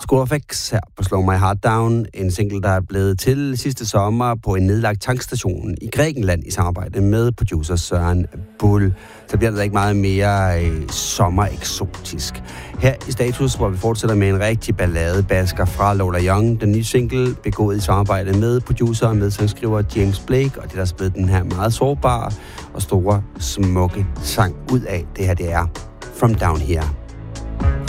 School of X her på Slow My Heart Down. En single, der er blevet til sidste sommer på en nedlagt tankstation i Grækenland i samarbejde med producer Søren Bull. Så bliver der ikke meget mere sommereksotisk. Her i Status, hvor vi fortsætter med en rigtig balladebasker fra Lola Young. Den nye single, begået i samarbejde med producer og medsangskriver James Blake. Og det der er blevet den her meget sårbare og store, smukke sang ud af. Det her, det er From Down Here.